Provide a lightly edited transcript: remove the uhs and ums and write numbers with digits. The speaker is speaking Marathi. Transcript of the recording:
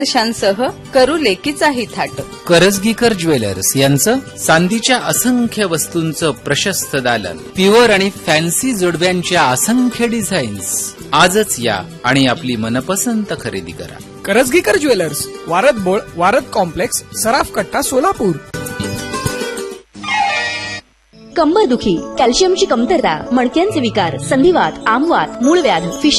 वर्षांसह करू लेकीचाही थाट. करजगीकर ज्वेलर्स यांचं चांदीच्या असंख्य वस्तूंचं प्रशस्त दालन, प्युअर आणि फॅन्सी जोडव्यांच्या असंख्य डिझाईन्स. आजच या आणि आपली मनपसंत खरेदी करा. करजगीकर ज्वेलर्स, वारद बोळ, वारद कॉम्प्लेक्स, सराफ कट्टा, सोलापूर. कंबरदुखी, कॅल्शियमची कमतरता, मणक्यांचे विकार, संधिवात, आमवात, मूळव्याध, फिशर